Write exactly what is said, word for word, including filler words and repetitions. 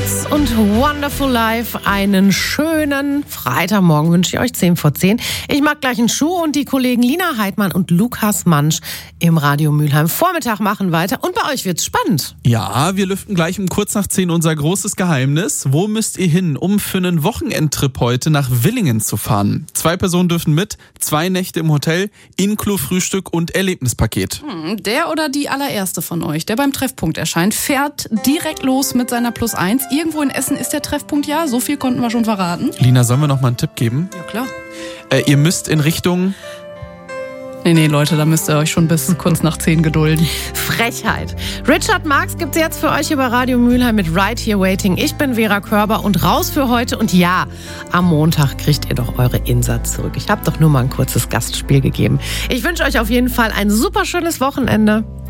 Hits und Wonderful Life. Einen schönen Freitagmorgen wünsche ich euch, zehn vor zehn. Ich mag gleich einen Schuh und die Kollegen Lina Heidmann und Lukas Mansch im Radio Mülheim Vormittag machen weiter. Und bei euch wird's spannend. Ja, wir lüften gleich um kurz nach zehn unser großes Geheimnis. Wo müsst ihr hin, um für einen Wochenendtrip heute nach Willingen zu fahren? Zwei Personen dürfen mit, zwei Nächte im Hotel, inklu Frühstück und Erlebnispaket. Hm, der oder die allererste von euch, der beim Treffpunkt erscheint, fährt direkt los mit seiner Plus eins. Irgendwo in Essen ist der Treffpunkt, ja, so viel konnten wir schon verraten. Lina, sollen wir noch mal einen Tipp geben? Ja, klar. Äh, ihr müsst in Richtung... Nee, nee, Leute, da müsst ihr euch schon bis kurz nach zehn gedulden. Frechheit. Richard Marx gibt's jetzt für euch über Radio Mülheim mit Right Here Waiting. Ich bin Vera Körber und raus für heute. Und ja, am Montag kriegt ihr doch eure Insa zurück. Ich habe doch nur mal ein kurzes Gastspiel gegeben. Ich wünsche euch auf jeden Fall ein super schönes Wochenende.